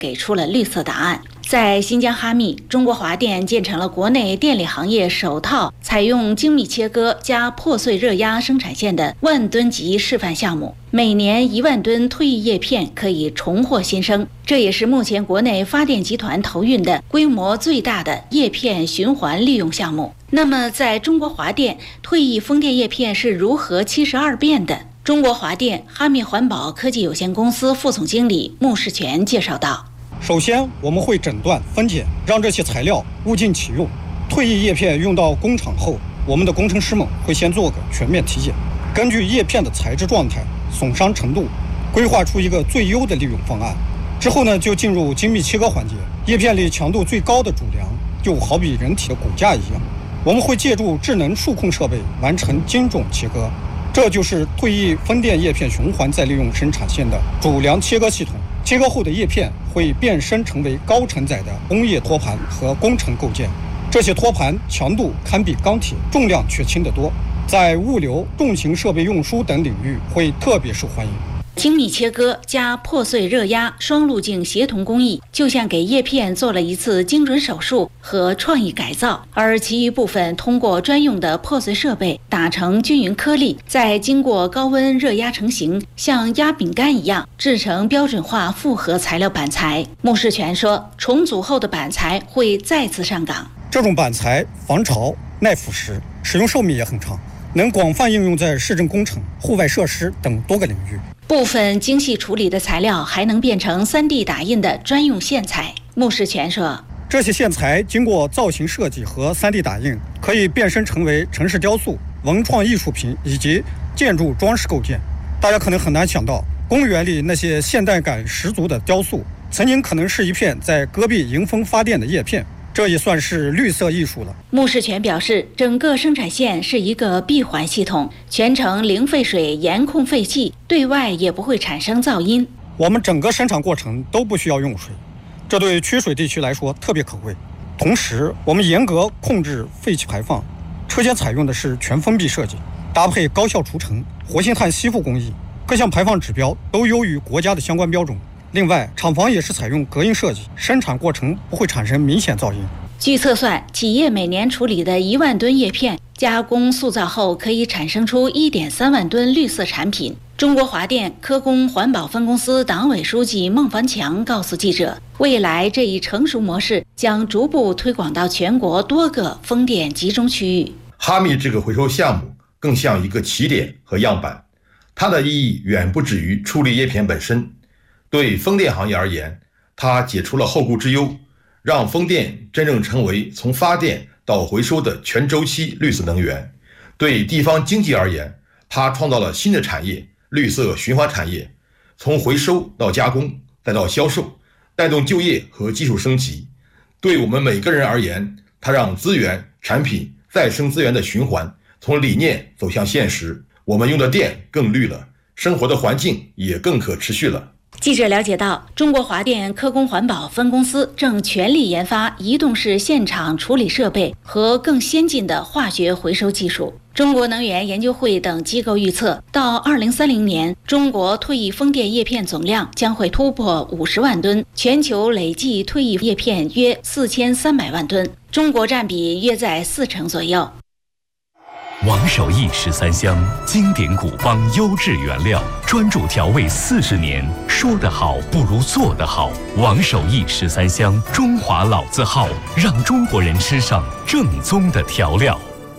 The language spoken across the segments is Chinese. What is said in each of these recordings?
给出了绿色答案。在新疆哈密，中国华电建成了国内电力行业首套采用精密切割加破碎热压生产线的万吨级示范项目，每年1万吨退役叶片可以重获新生。这也是目前国内发电集团投运的规模最大的叶片循环利用项目。那么，在中国华电，退役风电叶片是如何72变的？中国华电哈密环保科技有限公司副总经理穆世全介绍道： 首先，我们会诊断分解，让这些材料物尽其用。退役叶片用到工厂后，我们的工程师们会先做个全面体检，根据叶片的材质状态、损伤程度，规划出一个最优的利用方案。之后呢，就进入精密切割环节。叶片里强度最高的主梁，就好比人体的骨架一样，我们会借助智能数控设备完成精准切割。这就是退役风电叶片循环再利用生产线的主梁切割系统。切割后的叶片会变身成为高承载的工业托盘和工程构件，这些托盘强度堪比钢铁，重量却轻得多，在物流、重型设备运输等领域会特别受欢迎。 精密切割加破碎热压双路径协同工艺，就像给叶片做了一次精准手术和创意改造，而其余部分通过专用的破碎设备打成均匀颗粒，再经过高温热压成型，像压饼干一样制成标准化复合材料板材。穆世全说，重组后的板材会再次上岗。 这种板材防潮、耐腐蚀，使用寿命也很长，能广泛应用在市政工程、户外设施等多个领域。 部分精细处理的材料还能变成3D 打印的专用线材。穆世全说， 这些线材经过造型设计和3D 打印，可以变身成为城市雕塑、文创艺术品以及建筑装饰构件。大家可能很难想到，公园里那些现代感十足的雕塑，曾经可能是一片在戈壁迎风发电的叶片。这也算是绿色艺术了。 穆世全表示，整个生产线是一个闭环系统，全程零废水，严控废气，对外也不会产生噪音。 我们整个生产过程都不需要用水，这对缺水地区来说特别可贵。同时，我们严格控制废气排放，车间采用的是全封闭设计，搭配高效除尘、活性炭吸附工艺，各项排放指标都优于国家的相关标准。另外，厂房也是采用隔音设计，生产过程不会产生明显噪音。 据测算，企业每年处理的1万吨叶片加工塑造后，可以产生出1.3万吨绿色产品。中国华电科工环保分公司党委书记孟凡强告诉记者，未来这一成熟模式将逐步推广到全国多个风电集中区域。 哈密这个回收项目更像一个起点和样板，它的意义远不止于处理叶片本身。对风电行业而言，它解除了后顾之忧，让风电真正成为从发电到回收的全周期绿色能源。对地方经济而言，它创造了新的产业，绿色循环产业，从回收到加工再到销售，带动就业和技术升级。对我们每个人而言，它让资源、产品、再生资源的循环从理念走向现实，我们用的电更绿了，生活的环境也更可持续了。 记者了解到，中国华电科工环保分公司正全力研发移动式现场处理设备和更先进的化学回收技术。中国能源研究会等机构预测，到2030年，中国退役风电叶片总量将会突破50万吨，全球累计退役叶片约4300万吨，中国占比约在40%左右。 王守义13香，经典古方优质原料，专注调味40年，说得好不如做得好。王守义13香，中华老字号，让中国人吃上正宗的调料。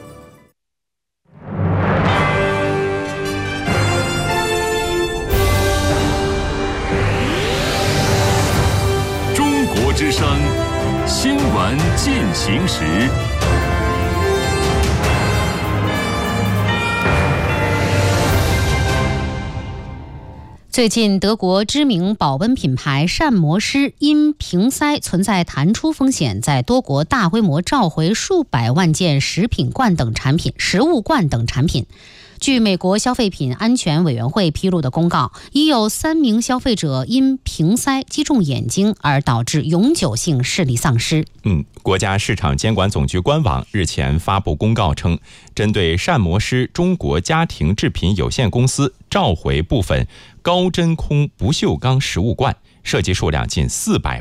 中国之声，新闻进行时。 最近，德国知名保温品牌膳魔师因瓶塞存在弹出风险，在多国大规模召回数百万件食物罐等产品。据美国消费品安全委员会披露的公告，已有3名消费者因瓶塞击中眼睛而导致永久性视力丧失。 国家市场监管总局官网日前发布公告称，针对膳魔师中国家庭制品有限公司召回部分高真空不锈钢食物罐， 涉及数量近400